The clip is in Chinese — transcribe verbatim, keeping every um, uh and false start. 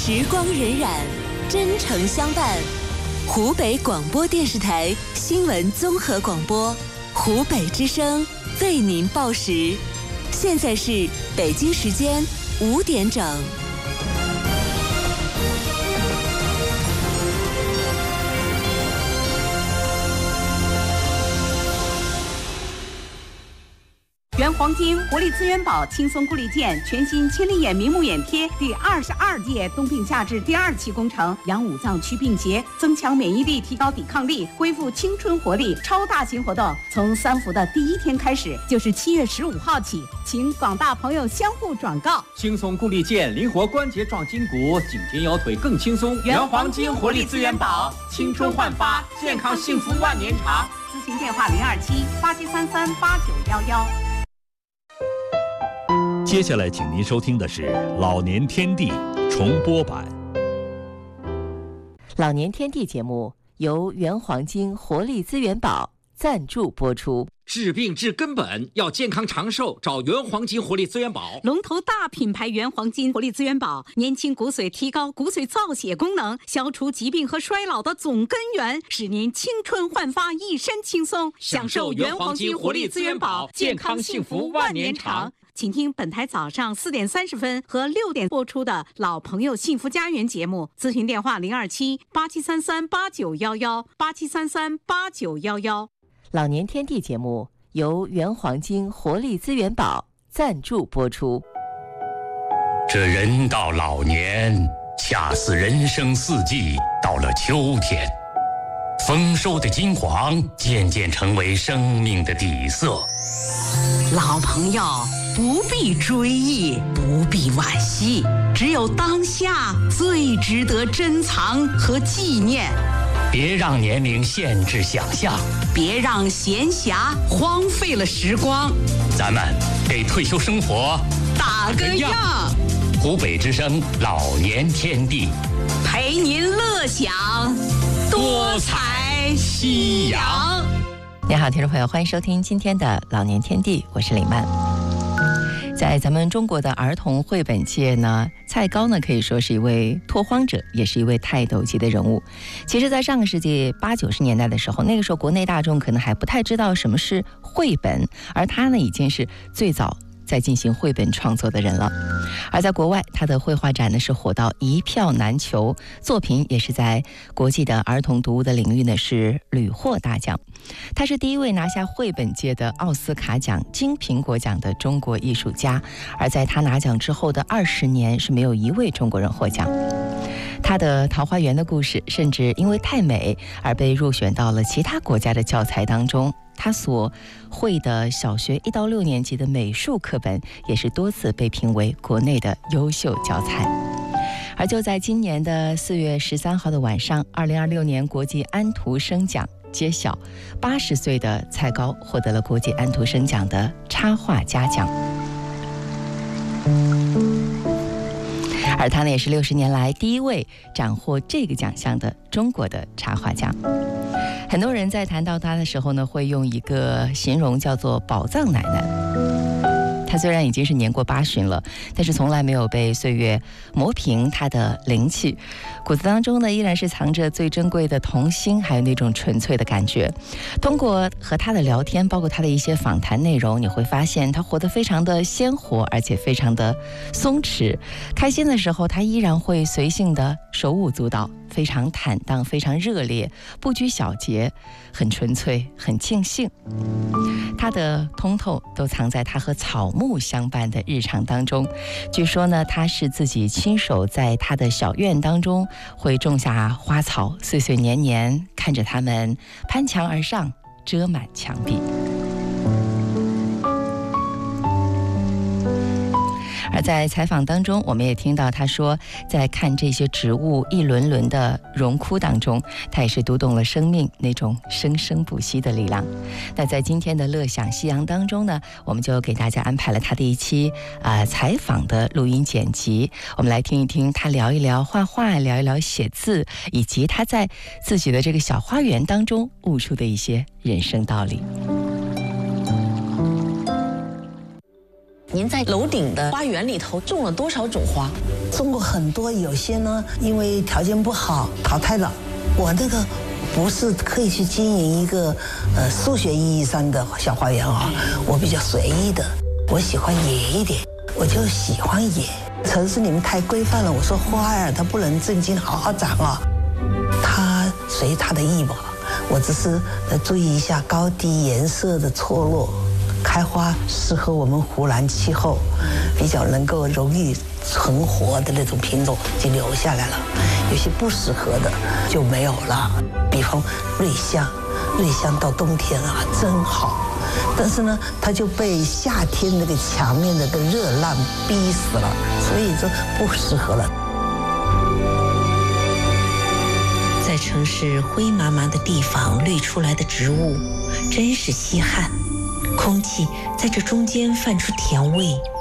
时光荏苒，真诚相伴。湖北广播电视台新闻综合广播，湖北之声为您报时。现在是北京时间五点整。 原黄金活力资源宝轻松固力健全新千里眼明目眼贴第二十二届冬病夏治第二期工程，养五脏祛病节，增强免疫力，提高抵抗力，恢复青春活力。超大型活动从三伏的第一天开始，就是七月十五号起，请广大朋友相互转告。 轻松固力健，灵活关节壮筋骨，颈肩腰腿更轻松。 原黄金活力资源宝，青春焕发，健康幸福万年长。咨询电话零二七八七三三八九幺幺。 接下来，请您收听的是《老年天地》重播版。 老年天地节目由原黄金活力资源宝赞助播出。 治病治根本，要健康长寿，找原黄金活力资源宝。 龙头大品牌原黄金活力资源宝，年轻骨髓，提高骨髓造血功能，消除疾病和衰老的总根源，使您青春焕发，一身轻松。享受原黄金活力资源宝，健康幸福万年长。请听本台早上四点三十分和六点播出的《老朋友幸福家园》节目，咨询电话零二七八七三三八九幺幺八七三三八九幺幺。 老年天地节目由原黄金活力资源宝赞助播出。 这人到老年，恰似人生四季到了秋天，丰收的金黄渐渐成为生命的底色。 老朋友不必追忆，不必惋惜，只有当下最值得珍藏和纪念。 别让年龄限制想象， 别让闲暇荒废了时光。 咱们给退休生活打个样。 湖北之声老年天地， 陪您乐享多彩夕阳。 你好，听众朋友，欢迎收听今天的老年天地，我是李曼。在咱们中国的儿童绘本界呢，蔡高呢可以说是一位拓荒者，也是一位泰斗级的人物。其实在上个世纪八九十年代的时候，那个时候国内大众可能还不太知道什么是绘本，而他呢已经是最早在进行绘本创作的人了。而在国外，他的绘画展呢是火到一票难求，作品也是在国际的儿童读物的领域呢是屡获大奖。他是第一位拿下绘本界的奥斯卡奖、金苹果奖的中国艺术家，而在他拿奖之后的二十年是没有一位中国人获奖。他的《桃花源》的故事甚至因为太美而被入选到了其他国家的教材当中。他所绘的小学一到六年级的美术课本也是多次被评为国内的优秀教材。而就在今年的四月十三号的晚上，二零二六年国际安徒生奖揭晓，八十岁的蔡高获得了国际安徒生奖的插画家奖。而他呢，也是六十年来第一位斩获这个奖项的中国的插画家。很多人在谈到他的时候呢，会用一个形容叫做宝藏奶奶。他虽然已经是年过八旬了，但是从来没有被岁月磨平他的灵气，骨子当中呢依然是藏着最珍贵的童心，还有那种纯粹的感觉。通过和他的聊天，包括他的一些访谈内容，你会发现他活得非常的鲜活，而且非常的松弛。开心的时候他依然会随性的手舞足蹈，非常坦荡，非常热烈，不拘小节，很纯粹，很尽兴。他的通透都藏在他和草木相伴的日常当中。据说呢，他是自己亲手在他的小院当中会种下花草，岁岁年年，看着它们攀墙而上，遮满墙壁。而在采访当中，我们也听到他说，在看这些植物一轮轮的荣枯当中，他也是读懂了生命那种生生不息的力量。那在今天的乐享夕阳当中呢，我们就给大家安排了他的一期啊、呃、采访的录音剪辑，我们来听一听他聊一聊画画，聊一聊写字，以及他在自己的这个小花园当中悟出的一些人生道理。 您在楼顶的花园里头种了多少种花？ 种过很多，有些呢因为条件不好淘汰了。我那个不是刻意去经营一个呃数学意义上的小花园啊，我比较随意的，我喜欢野一点，我就喜欢野。城市里面太规范了，我说花儿它不能正经好好长啊，它随它的意吧。我只是呃注意一下高低颜色的错落，开花适合我们湖南气候，比较能够容易存活的那种品种就留下来了，有些不适合的就没有了。比方瑞香，瑞香到冬天啊真好，但是呢它就被夏天那个强烈的热浪逼死了，所以就不适合了。 在城市灰麻麻的地方绿出来的植物真是稀罕，空气在这中间泛出甜味，